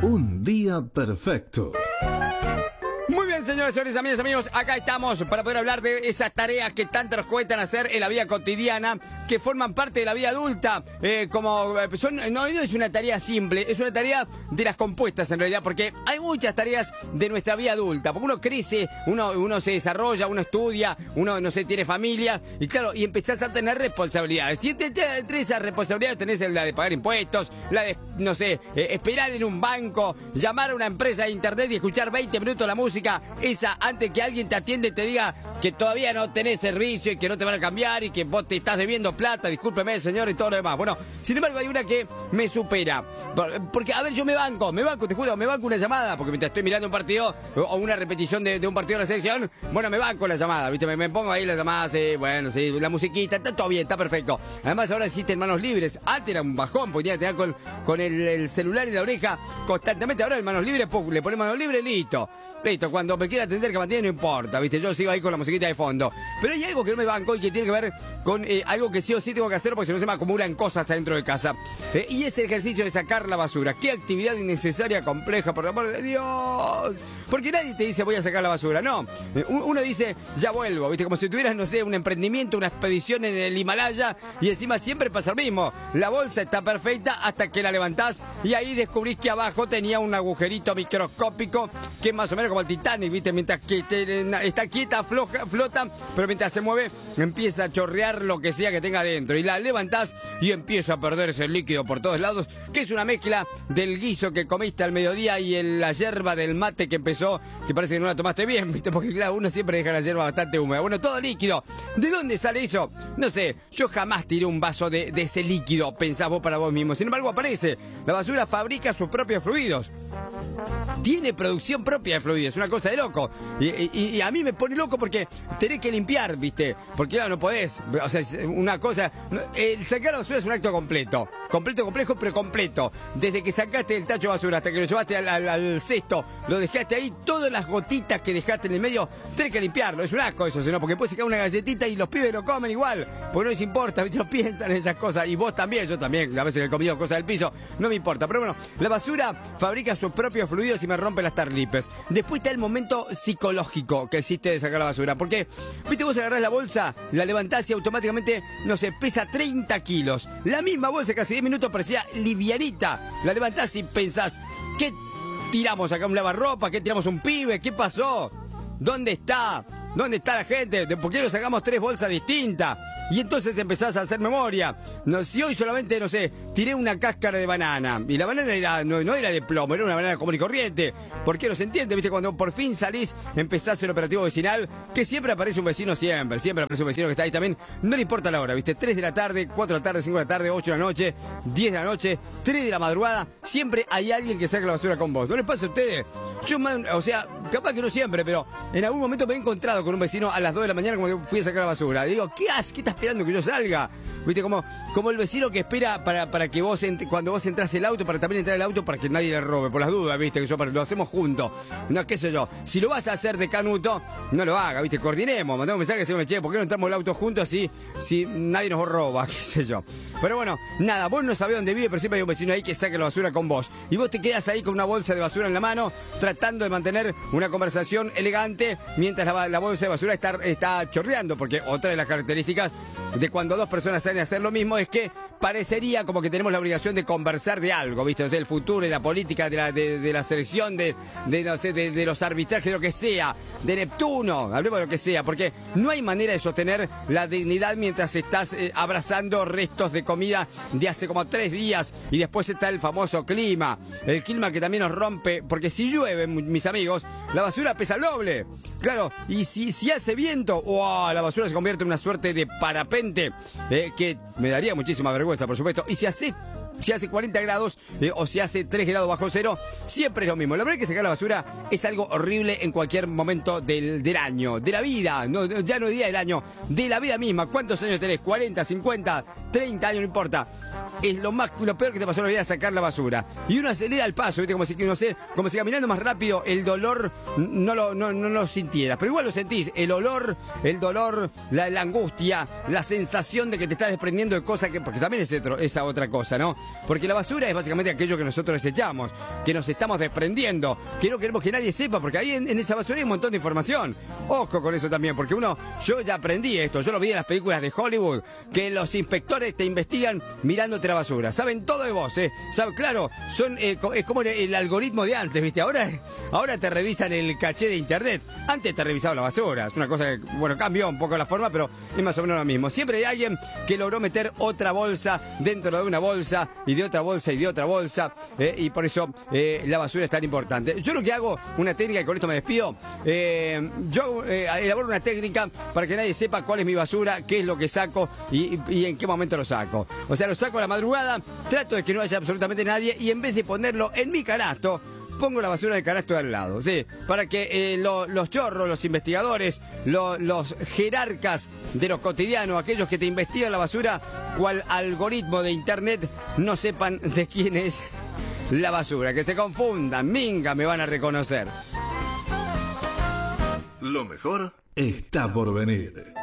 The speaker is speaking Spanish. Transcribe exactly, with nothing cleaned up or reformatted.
Un día perfecto. Muy bien, señores, señores, amigas, amigos, acá estamos para poder hablar de esas tareas que tanto nos cuestan hacer en la vida cotidiana, que forman parte de la vida adulta, eh, como son, no, no es una tarea simple, es una tarea de las compuestas en realidad, porque hay muchas tareas de nuestra vida adulta, porque uno crece, uno, uno se desarrolla, uno estudia, uno, no sé, tiene familia, y claro, y empezás a tener responsabilidades. Y entre, entre esas responsabilidades tenés la de pagar impuestos, la de, no sé, eh, esperar en un banco, llamar a una empresa de internet y escuchar veinte minutos la música esa antes que alguien te atiende y te diga que todavía no tenés servicio y que no te van a cambiar y que vos te estás debiendo plata, discúlpeme, señor, y todo lo demás. Bueno, sin embargo hay una que me supera, porque a ver, yo me banco, me banco, te juro, me banco una llamada, porque mientras estoy mirando un partido o una repetición de, de un partido de la selección, bueno, me banco la llamada, ¿viste? Me, me pongo ahí la llamada, sí, bueno, sí, la musiquita, está todo bien, está perfecto. Además ahora existen manos libres, antes era un bajón, porque tenía que con, con el, el celular en la oreja constantemente, ahora en manos libres, le ponemos manos libres, listo, listo. Cuando me quiera atender que mantiene no importa, ¿viste? Yo sigo ahí con la musiquita de fondo. Pero hay algo que no me banco y que tiene que ver con eh, algo que sí o sí tengo que hacer porque si no se me acumulan cosas adentro de casa. Eh, y es el ejercicio de sacar la basura. Qué actividad innecesaria, compleja, por el amor de Dios. Porque nadie te dice voy a sacar la basura, no. Eh, uno dice ya vuelvo, ¿viste? Como si tuvieras, no sé, un emprendimiento, una expedición en el Himalaya y encima siempre pasa lo mismo. La bolsa está perfecta hasta que la levantás y ahí descubrís que abajo tenía un agujerito microscópico que es más o menos como el Titanic, ¿viste? Mientras que te, está quieta, floja, flota, pero mientras se mueve empieza a chorrear lo que sea que tenga adentro. Y la levantás y empieza a perderse el líquido por todos lados, que es una mezcla del guiso que comiste al mediodía y el, la yerba del mate que empezó, que parece que no la tomaste bien, ¿viste? Porque claro, uno siempre deja la yerba bastante húmeda. Bueno, todo líquido. ¿De dónde sale eso? No sé, yo jamás tiré un vaso de, de ese líquido, pensás vos para vos mismo. Sin embargo, aparece. La basura fabrica sus propios fluidos. Tiene producción propia de fluidos, es una cosa de loco. Y, y, y a mí me pone loco porque tenés que limpiar, ¿viste? Porque claro, no podés. O sea, es una cosa. El sacar la basura es un acto completo. Completo, complejo, pero completo. Desde que sacaste el tacho de basura hasta que lo llevaste al, al, al cesto, lo dejaste ahí, todas las gotitas que dejaste en el medio, tenés que limpiarlo. Es un asco eso, sino porque después se cae una galletita y los pibes lo comen igual. Porque no les importa, ¿viste? No piensan en esas cosas. Y vos también, yo también, a veces que he comido cosas del piso, no me importa. Pero bueno, la basura fabrica sus propios fluidos y me rompe las tarlipes. Después está el momento psicológico que existe de sacar la basura. Porque, viste, vos agarrás la bolsa, la levantás y automáticamente, no sé, pesa treinta kilos. La misma bolsa que hace diez minutos parecía livianita. La levantás y pensás, ¿qué tiramos acá? ¿Un lavarropa? ¿Qué tiramos un pibe? ¿Qué pasó? ¿Dónde está? ¿Dónde está la gente? ¿Por qué no sacamos tres bolsas distintas? Y entonces empezás a hacer memoria. No, si hoy solamente, no sé, tiré una cáscara de banana. Y la banana era, no, no era de plomo, era una banana común y corriente. ¿Por qué no se entiende? ¿Viste? Cuando por fin salís, empezás el operativo vecinal, que siempre aparece un vecino, siempre. Siempre aparece un vecino que está ahí también. No le importa la hora, ¿viste? tres de la tarde, cuatro de la tarde, cinco de la tarde, ocho de la noche, diez de la noche, tres de la madrugada. Siempre hay alguien que saca la basura con vos. ¿No les pasa a ustedes? Yo, o sea, capaz que no siempre, pero en algún momento me he encontrado con un vecino a las dos de la mañana como que fui a sacar la basura. Y digo, ¿qué haces? ¿Qué estás esperando que yo salga? ¿Viste? Como, como el vecino que espera para, para que vos, ent cuando vos entras el auto, para también entrar el auto para que nadie le robe, por las dudas, ¿viste? Que yo, lo hacemos juntos. No, qué sé yo. Si lo vas a hacer de canuto, no lo haga, ¿viste? Coordinemos, mandamos un mensaje y decimos, che, ¿por qué no entramos el auto juntos así si nadie nos roba? ¿Qué sé yo? Pero bueno, nada, vos no sabés dónde vive, pero siempre hay un vecino ahí que saque la basura con vos. Y vos te quedas ahí con una bolsa de basura en la mano, tratando de mantener una conversación elegante mientras la, la bolsa de basura está, está chorreando, porque otra de las características de cuando dos personas salen a hacer lo mismo es que parecería como que tenemos la obligación de conversar de algo, ¿viste? O sea, el futuro, de la política, de la, de, de la selección, de, de, no sé, de, de los arbitrajes, de lo que sea, de Neptuno, hablemos de lo que sea, porque no hay manera de sostener la dignidad mientras estás eh, abrazando restos de comida de hace como tres días y después está el famoso clima, el clima que también nos rompe, porque si llueve, mis amigos, la basura pesa el doble, claro, y si, si hace viento, ¡wow! La basura se convierte en una suerte de parapente, eh, que me daría muchísima vergüenza, por supuesto, y si hace si hace cuarenta grados eh, o si hace tres grados bajo cero, siempre es lo mismo. La verdad es que sacar la basura es algo horrible en cualquier momento del, del año, de la vida, no, ya no diría del año, de la vida misma. ¿Cuántos años tenés? ¿cuarenta, cincuenta? treinta años, no importa. Es lo más lo peor que te pasó en la vida, sacar la basura. Y uno acelera el paso, ¿viste? Como si, no sé, como si caminando más rápido el dolor no lo, no, no lo sintieras. Pero igual lo sentís, el olor, el dolor, la, la angustia, la sensación de que te estás desprendiendo de cosas que... Porque también es otro, esa otra cosa, ¿no? Porque la basura es básicamente aquello que nosotros desechamos, que nos estamos desprendiendo, que no queremos que nadie sepa, porque ahí en, en esa basura hay un montón de información. Ojo con eso también, porque uno, yo ya aprendí esto, yo lo vi en las películas de Hollywood, que los inspectores te investigan mirándote la basura. Saben todo de vos, ¿eh? Saben, claro, son, eh, es como el, el algoritmo de antes, ¿viste? Ahora, ahora te revisan el caché de internet. Antes te revisaban la basura. Es una cosa que, bueno, cambió un poco la forma, pero es más o menos lo mismo. Siempre hay alguien que logró meter otra bolsa dentro de una bolsa y de otra bolsa y de otra bolsa, eh, y por eso eh, la basura es tan importante. Yo lo que hago, una técnica, y con esto me despido, eh, yo eh, elaboro una técnica para que nadie sepa cuál es mi basura, qué es lo que saco y, y en qué momento lo saco. O sea, lo saco a la madrugada, trato de que no haya absolutamente nadie y en vez de ponerlo en mi canasto, pongo la basura en el canasto de al lado, ¿sí? Para que eh, lo, los chorros, los investigadores, lo, los jerarcas de los cotidianos, aquellos que te investigan la basura, cual algoritmo de internet, no sepan de quién es la basura. Que se confundan, minga, me van a reconocer. Lo mejor está por venir.